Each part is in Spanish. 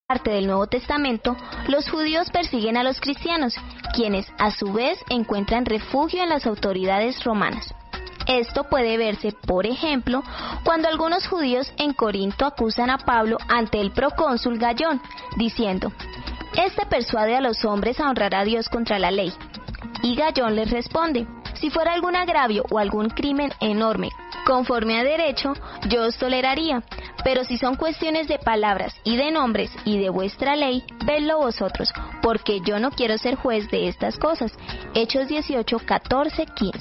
parte del Nuevo Testamento, los judíos persiguen a los cristianos, quienes a su vez encuentran refugio en las autoridades romanas. Esto puede verse, por ejemplo, cuando algunos judíos en Corinto acusan a Pablo ante el procónsul Gallón, diciendo: «Este persuade a los hombres a honrar a Dios contra la ley». Y Gallón les responde: «Si fuera algún agravio o algún crimen enorme, conforme a derecho, yo os toleraría, pero si son cuestiones de palabras y de nombres y de vuestra ley, vedlo vosotros, porque yo no quiero ser juez de estas cosas». Hechos 18, 14, 15.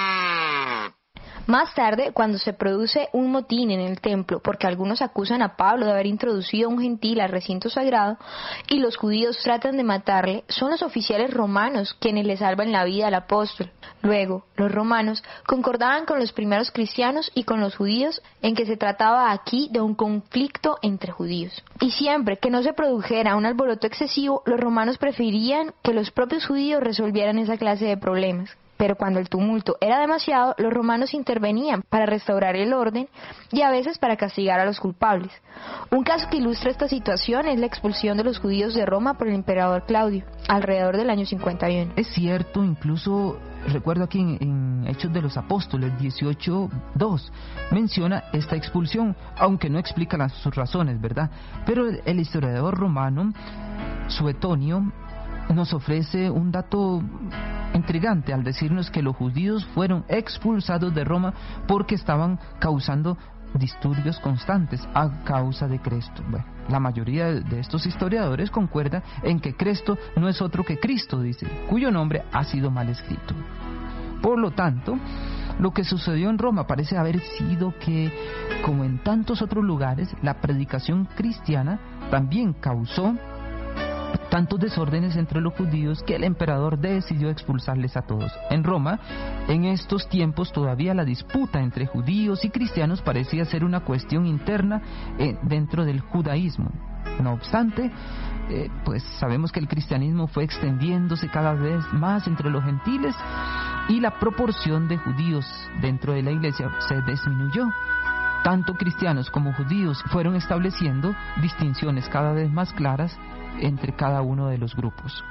Más tarde, cuando se produce un motín en el templo, porque algunos acusan a Pablo de haber introducido a un gentil al recinto sagrado, y los judíos tratan de matarle, son los oficiales romanos quienes le salvan la vida al apóstol. Luego, los romanos concordaban con los primeros cristianos y con los judíos en que se trataba aquí de un conflicto entre judíos. Y siempre que no se produjera un alboroto excesivo, los romanos preferían que los propios judíos resolvieran esa clase de problemas. Pero cuando el tumulto era demasiado, los romanos intervenían para restaurar el orden y a veces para castigar a los culpables. Un caso que ilustra esta situación es la expulsión de los judíos de Roma por el emperador Claudio, alrededor del año 51. Es cierto, incluso recuerdo aquí en Hechos de los Apóstoles 18:2 menciona esta expulsión, aunque no explica sus razones, ¿verdad? Pero el historiador romano Suetonio nos ofrece un dato intrigante al decirnos que los judíos fueron expulsados de Roma porque estaban causando disturbios constantes a causa de Cresto. Bueno, la mayoría de estos historiadores concuerda en que Cresto no es otro que Cristo, dice, cuyo nombre ha sido mal escrito. Por lo tanto, lo que sucedió en Roma parece haber sido que, como en tantos otros lugares, la predicación cristiana también causó tantos desórdenes entre los judíos que el emperador decidió expulsarles a todos. En Roma, en estos tiempos, todavía la disputa entre judíos y cristianos parecía ser una cuestión interna dentro del judaísmo. No obstante, pues sabemos que el cristianismo fue extendiéndose cada vez más entre los gentiles y la proporción de judíos dentro de la iglesia se disminuyó. Tanto cristianos como judíos fueron estableciendo distinciones cada vez más claras entre cada uno de los grupos.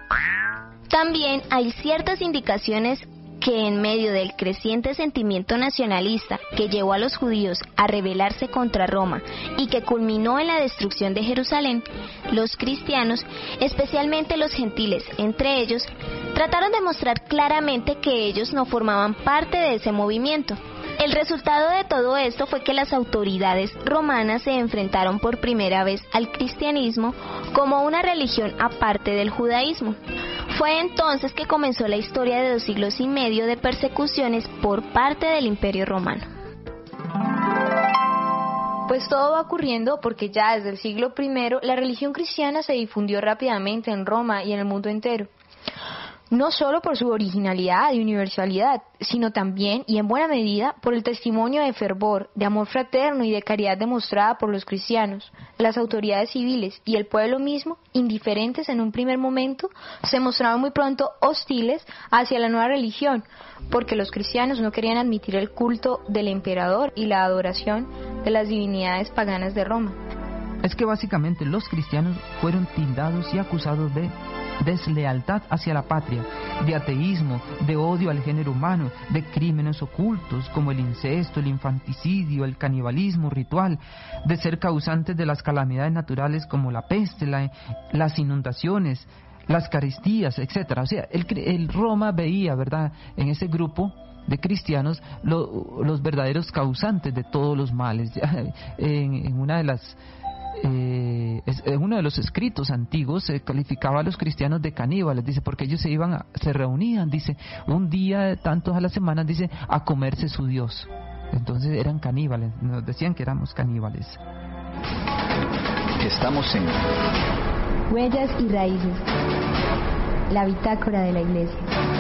También hay ciertas indicaciones que en medio del creciente sentimiento nacionalista que llevó a los judíos a rebelarse contra Roma y que culminó en la destrucción de Jerusalén, los cristianos, especialmente los gentiles entre ellos, trataron de mostrar claramente que ellos no formaban parte de ese movimiento. El resultado de todo esto fue que las autoridades romanas se enfrentaron por primera vez al cristianismo como una religión aparte del judaísmo. Fue entonces que comenzó la historia de 2 siglos y medio de persecuciones por parte del Imperio Romano. Pues todo va ocurriendo porque ya desde el siglo I la religión cristiana se difundió rápidamente en Roma y en el mundo entero. No solo por su originalidad y universalidad, sino también, y en buena medida, por el testimonio de fervor, de amor fraterno y de caridad demostrada por los cristianos. Las autoridades civiles y el pueblo mismo, indiferentes en un primer momento, se mostraban muy pronto hostiles hacia la nueva religión, porque los cristianos no querían admitir el culto del emperador y la adoración de las divinidades paganas de Roma. Es que básicamente los cristianos fueron tildados y acusados de deslealtad hacia la patria, de ateísmo, de odio al género humano, de crímenes ocultos como el incesto, el infanticidio, el canibalismo ritual, de ser causantes de las calamidades naturales como la peste, las inundaciones, las carestías, etcétera. O sea, el Roma veía, ¿verdad?, en ese grupo de cristianos los verdaderos causantes de todos los males. En una de las en uno de los escritos antiguos se calificaba a los cristianos de caníbales, dice, porque ellos se reunían, dice, un día, tantos a la semana, dice, a comerse su Dios. Entonces eran caníbales, nos decían que éramos caníbales. Estamos en Huellas y Raíces, la bitácora de la Iglesia.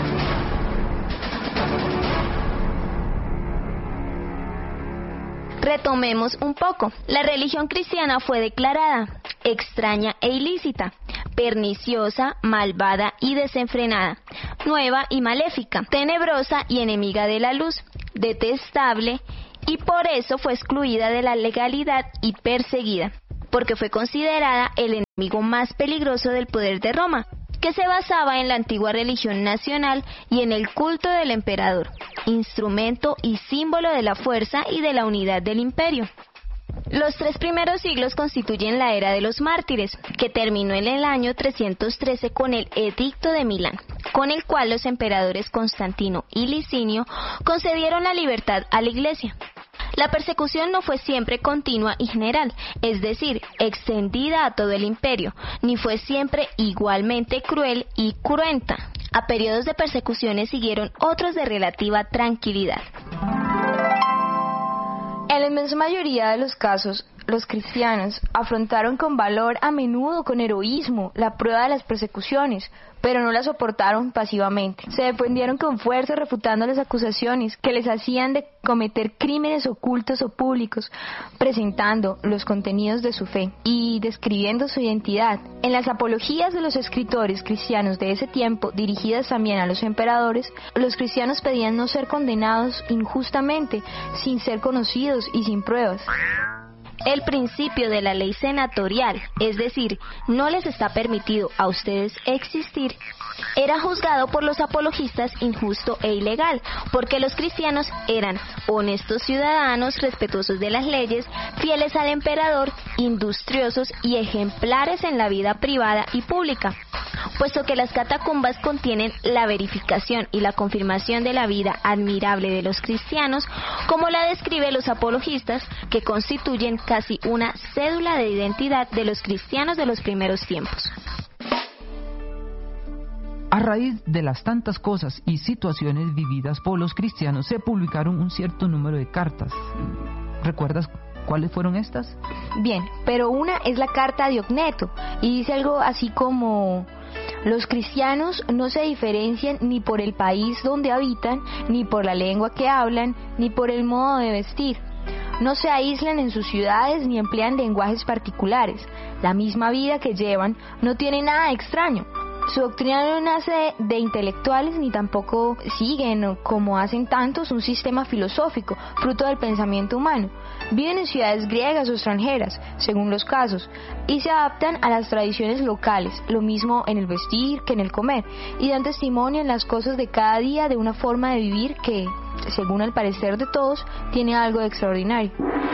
Retomemos un poco. La religión cristiana fue declarada extraña e ilícita, perniciosa, malvada y desenfrenada, nueva y maléfica, tenebrosa y enemiga de la luz, detestable, y por eso fue excluida de la legalidad y perseguida. porque fue considerada el enemigo más peligroso del poder de Roma, que se basaba en la antigua religión nacional y en el culto del emperador, instrumento y símbolo de la fuerza y de la unidad del imperio. Los 3 primeros siglos constituyen la era de los mártires, que terminó en el año 313 con el Edicto de Milán, con el cual los emperadores Constantino y Licinio concedieron la libertad a la Iglesia. La persecución no fue siempre continua y general, es decir, extendida a todo el imperio, ni fue siempre igualmente cruel y cruenta. A periodos de persecuciones siguieron otros de relativa tranquilidad. En la inmensa mayoría de los casos, los cristianos afrontaron con valor, a menudo con heroísmo, la prueba de las persecuciones, pero no la soportaron pasivamente. Se defendieron con fuerza refutando las acusaciones que les hacían de cometer crímenes ocultos o públicos, presentando los contenidos de su fe y describiendo su identidad. En las apologías de los escritores cristianos de ese tiempo, dirigidas también a los emperadores, los cristianos pedían no ser condenados injustamente, sin ser conocidos y sin pruebas. El principio de la ley senatorial, es decir, no les está permitido a ustedes existir, era juzgado por los apologistas injusto e ilegal, porque los cristianos eran honestos ciudadanos, respetuosos de las leyes, fieles al emperador, industriosos y ejemplares en la vida privada y pública. Puesto que las catacumbas contienen la verificación y la confirmación de la vida admirable de los cristianos, como la describen los apologistas, que constituyen casi una cédula de identidad de los cristianos de los primeros tiempos. A raíz de las tantas cosas y situaciones vividas por los cristianos, se publicaron un cierto número de cartas. ¿Recuerdas cuáles fueron estas? Bien, pero una es la carta a Diogneto, y dice algo así como: los cristianos no se diferencian ni por el país donde habitan, ni por la lengua que hablan, ni por el modo de vestir. No se aíslan en sus ciudades ni emplean lenguajes particulares. La misma vida que llevan no tiene nada de extraño. Su doctrina no nace de intelectuales ni tampoco siguen, como hacen tantos, un sistema filosófico, fruto del pensamiento humano. Viven en ciudades griegas o extranjeras, según los casos, y se adaptan a las tradiciones locales, lo mismo en el vestir que en el comer, y dan testimonio en las cosas de cada día de una forma de vivir que, según el parecer de todos, tiene algo de extraordinario.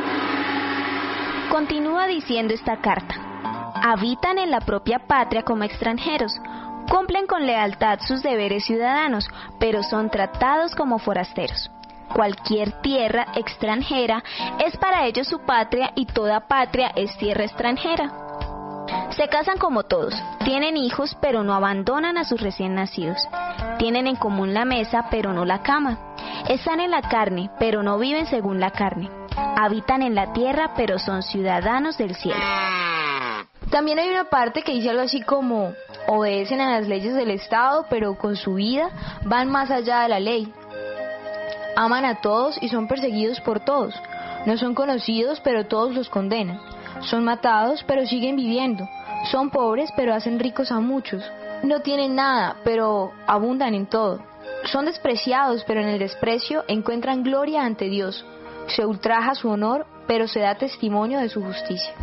Continúa diciendo esta carta: habitan en la propia patria como extranjeros, cumplen con lealtad sus deberes ciudadanos, pero son tratados como forasteros. Cualquier tierra extranjera es para ellos su patria y toda patria es tierra extranjera. Se casan como todos, tienen hijos pero no abandonan a sus recién nacidos. Tienen en común la mesa pero no la cama. Están en la carne pero no viven según la carne. Habitan en la tierra pero son ciudadanos del cielo. También hay una parte que dice algo así como: obedecen a las leyes del Estado, pero con su vida van más allá de la ley. Aman a todos y son perseguidos por todos. No son conocidos, pero todos los condenan. Son matados, pero siguen viviendo. Son pobres, pero hacen ricos a muchos. No tienen nada, pero abundan en todo. Son despreciados, pero en el desprecio encuentran gloria ante Dios. Se ultraja su honor, pero se da testimonio de su justicia.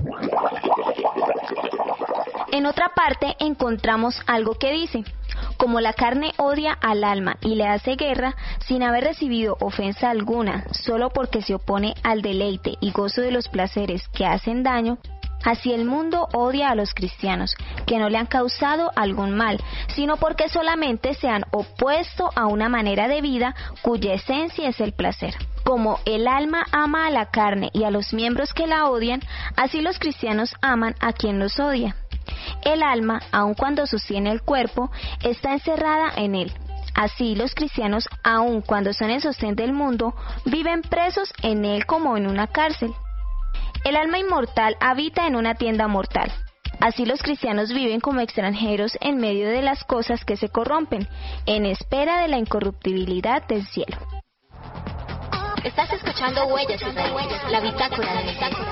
En otra parte encontramos algo que dice: como la carne odia al alma y le hace guerra, sin haber recibido ofensa alguna, solo porque se opone al deleite y gozo de los placeres que hacen daño, así el mundo odia a los cristianos, que no le han causado algún mal, sino porque solamente se han opuesto a una manera de vida cuya esencia es el placer. Como el alma ama a la carne y a los miembros que la odian, así los cristianos aman a quien los odia. El alma, aun cuando sostiene el cuerpo, está encerrada en él. Así los cristianos, aun cuando son el sostén del mundo, viven presos en él como en una cárcel. El alma inmortal habita en una tienda mortal. Así los cristianos viven como extranjeros en medio de las cosas que se corrompen, en espera de la incorruptibilidad del cielo. Estás escuchando Huellas, la bitácora de bitácora.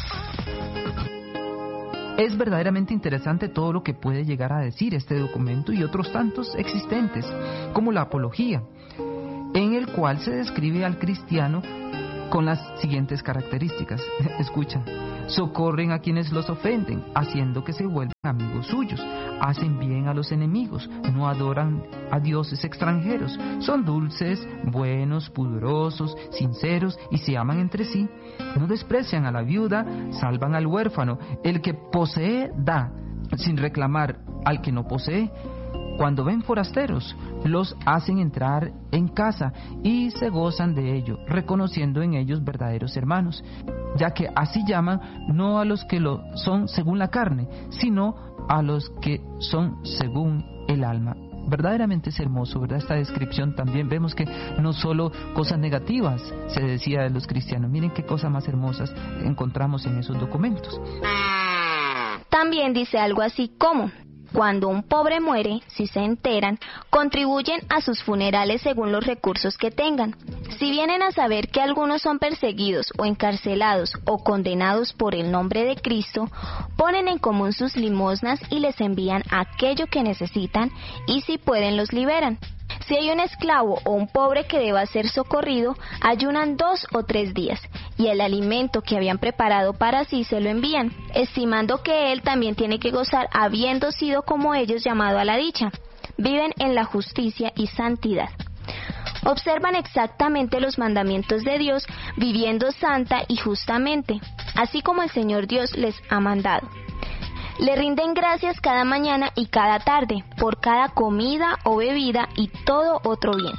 Es verdaderamente interesante todo lo que puede llegar a decir este documento y otros tantos existentes, como la Apología, en el cual se describe al cristiano con las siguientes características. Escucha: socorren a quienes los ofenden, haciendo que se vuelvan amigos suyos, hacen bien a los enemigos, no adoran a dioses extranjeros, son dulces, buenos, pudorosos, sinceros y se aman entre sí, no desprecian a la viuda, salvan al huérfano, el que posee da, sin reclamar al que no posee. Cuando ven forasteros, los hacen entrar en casa y se gozan de ello, reconociendo en ellos verdaderos hermanos, ya que así llaman no a los que lo son según la carne, sino a los que son según el alma. Verdaderamente es hermoso, ¿verdad? Esta descripción también vemos que no solo cosas negativas se decía de los cristianos. Miren qué cosas más hermosas encontramos en esos documentos. También dice algo así como: cuando un pobre muere, si se enteran, contribuyen a sus funerales según los recursos que tengan. Si vienen a saber que algunos son perseguidos o encarcelados o condenados por el nombre de Cristo, ponen en común sus limosnas y les envían aquello que necesitan, y si pueden los liberan. Si hay un esclavo o un pobre que deba ser socorrido, ayunan 2 o 3 días, y el alimento que habían preparado para sí se lo envían, estimando que él también tiene que gozar habiendo sido como ellos llamado a la dicha. Viven en la justicia y santidad. Observan exactamente los mandamientos de Dios, viviendo santa y justamente, así como el Señor Dios les ha mandado. Le rinden gracias cada mañana y cada tarde, por cada comida o bebida y todo otro bien.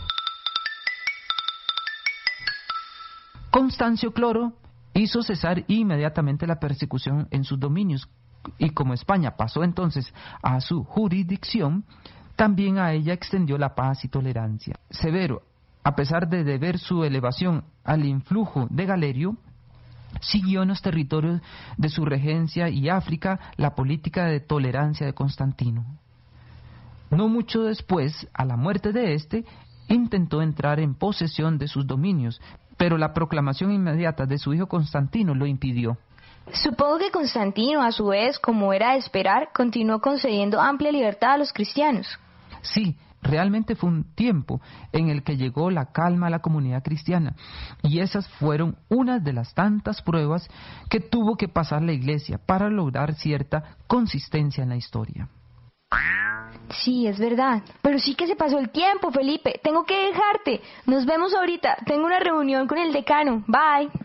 Constancio Cloro hizo cesar inmediatamente la persecución en sus dominios, y como España pasó entonces a su jurisdicción, también a ella extendió la paz y tolerancia. Severo, a pesar de deber su elevación al influjo de Galerio, siguió en los territorios de su regencia y África la política de tolerancia de Constantino. No mucho después, a la muerte de éste, intentó entrar en posesión de sus dominios, pero la proclamación inmediata de su hijo Constantino lo impidió. Supongo que Constantino, a su vez, como era de esperar, continuó concediendo amplia libertad a los cristianos. Sí, realmente fue un tiempo en el que llegó la calma a la comunidad cristiana, y esas fueron unas de las tantas pruebas que tuvo que pasar la Iglesia para lograr cierta consistencia en la historia. Sí, es verdad. Pero sí que se pasó el tiempo, Felipe. Tengo que dejarte. Nos vemos ahorita. Tengo una reunión con el decano. Bye.